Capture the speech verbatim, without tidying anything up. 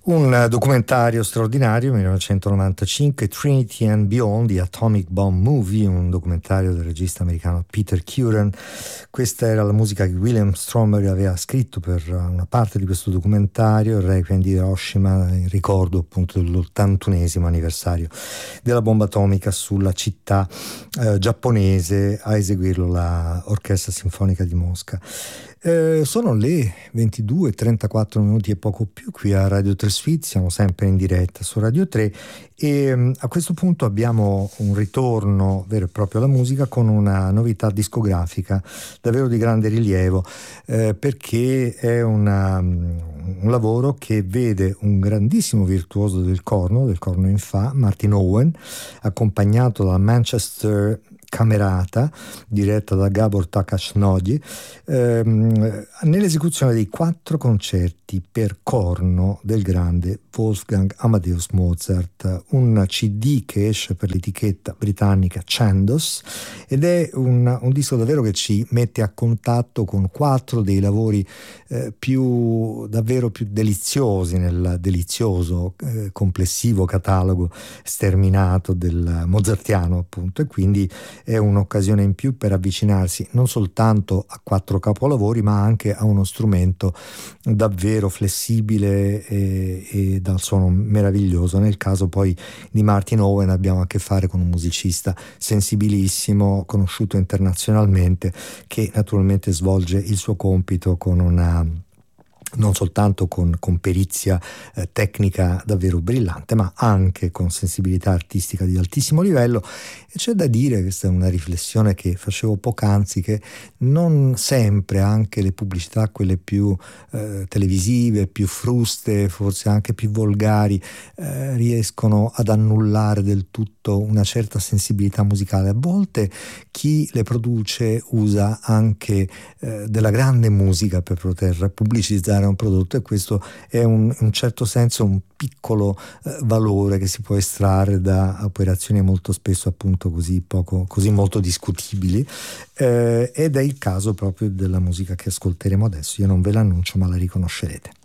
Un documentario straordinario, millenovecentonovantacinque, Trinity and Beyond, The Atomic Bomb Movie, un documentario del regista americano Peter Curran. Questa era la musica che William Stromberg aveva scritto per una parte di questo documentario, il Requiem di Hiroshima, in ricordo appunto dell'ottantunesimo anniversario della bomba atomica sulla città eh, giapponese. A eseguirlo la Orchestra Sinfonica di Mosca. Eh, sono le ventidue e trentaquattro minuti e poco più qui a Radio tre Suite, siamo sempre in diretta su Radio tre e um, a questo punto abbiamo un ritorno vero e proprio alla musica con una novità discografica davvero di grande rilievo, eh, perché è una, um, un lavoro che vede un grandissimo virtuoso del corno, del corno in fa, Martin Owen, accompagnato dalla Manchester Camerata, diretta da Gabor Takashnodi, ehm, nell'esecuzione dei quattro concerti per corno del grande Wolfgang Amadeus Mozart, un C D che esce per l'etichetta britannica Chandos ed è un, un disco davvero che ci mette a contatto con quattro dei lavori eh, più davvero più deliziosi nel delizioso eh, complessivo catalogo sterminato del mozartiano, appunto, e quindi è un'occasione in più per avvicinarsi non soltanto a quattro capolavori ma anche a uno strumento davvero flessibile e, e dal suono meraviglioso. Nel caso poi di Martin Owen abbiamo a che fare con un musicista sensibilissimo, conosciuto internazionalmente, che naturalmente svolge il suo compito con una non soltanto con, con perizia eh, tecnica davvero brillante, ma anche con sensibilità artistica di altissimo livello. E c'è da dire, questa è una riflessione che facevo poc'anzi, che non sempre anche le pubblicità, quelle più eh, televisive, più fruste, forse anche più volgari, eh, riescono ad annullare del tutto una certa sensibilità musicale. A volte chi le produce usa anche eh, della grande musica per poter pubblicizzare un prodotto, e questo è un, in un certo senso un piccolo eh, valore che si può estrarre da operazioni molto spesso appunto così poco, così molto discutibili, eh, ed è il caso proprio della musica che ascolteremo adesso. Io non ve l'annuncio ma la riconoscerete.